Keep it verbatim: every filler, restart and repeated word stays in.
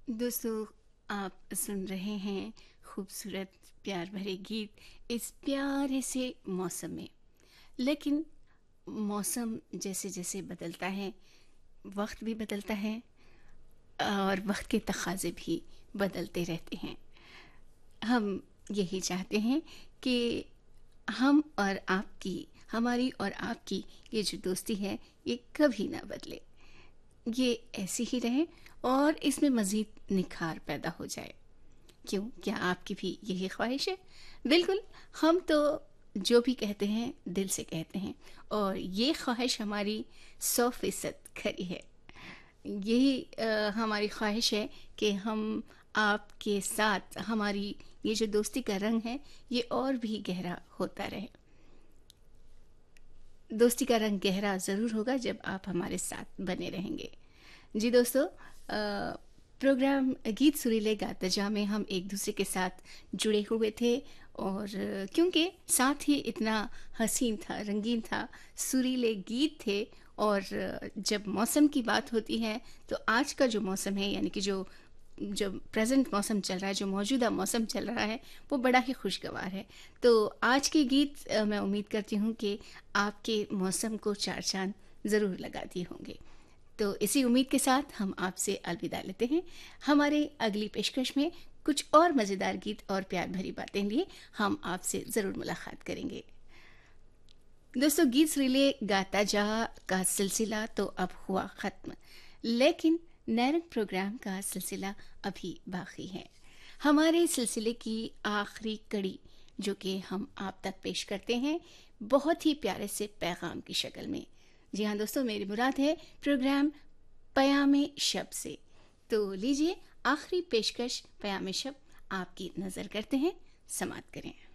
दोस्तों, आप सुन रहे हैं खूबसूरत प्यार भरे गीत इस प्यारे से मौसम में। लेकिन मौसम जैसे जैसे बदलता है, वक्त भी बदलता है और वक्त के तकाजे भी बदलते रहते हैं। हम यही चाहते हैं कि हम और आपकी हमारी और आपकी ये जो दोस्ती है, ये कभी ना बदले। ये ऐसी ही रहे और इसमें मज़ीद निखार पैदा हो जाए। क्यों? क्या आपकी भी यही ख्वाहिश है? बिल्कुल, हम तो जो भी कहते हैं दिल से कहते हैं और ये ख्वाहिश हमारी सौ फीसद खरी है। यही अ, हमारी ख्वाहिश है कि हम आपके साथ हमारी ये जो दोस्ती का रंग है, ये और भी गहरा होता रहे। दोस्ती का रंग गहरा ज़रूर होगा जब आप हमारे साथ बने रहेंगे। जी दोस्तों, अ, प्रोग्राम गीत सुरीले गाता जा में हम एक दूसरे के साथ जुड़े हुए थे और क्योंकि साथ ही इतना हसीन था, रंगीन था, सुरीले गीत थे। और जब मौसम की बात होती है तो आज का जो मौसम है, यानी कि जो जो प्रेजेंट मौसम चल रहा है, जो मौजूदा मौसम चल रहा है, वो बड़ा ही खुशगवार है। तो आज के गीत अ, मैं उम्मीद करती हूँ कि आपके मौसम को चार चांद ज़रूर लगा दिए होंगे। तो इसी उम्मीद के साथ हम आपसे अलविदा लेते हैं। हमारे अगली पेशकश में कुछ और मज़ेदार गीत और प्यार भरी बातें लिए हम आपसे ज़रूर मुलाकात करेंगे। दोस्तों, गीत सुरीले गाता जा का सिलसिला तो अब हुआ ख़त्म, लेकिन नैरंग प्रोग्राम का सिलसिला अभी बाकी है। हमारे सिलसिले की आखिरी कड़ी जो कि हम आप तक पेश करते हैं बहुत ही प्यारे से पैगाम की शक्ल में। जी हाँ दोस्तों, मेरी मुराद है प्रोग्राम पयामे शब से। तो लीजिए आखिरी पेशकश पयामे शब आपकी नज़र करते हैं, समाप्त करें।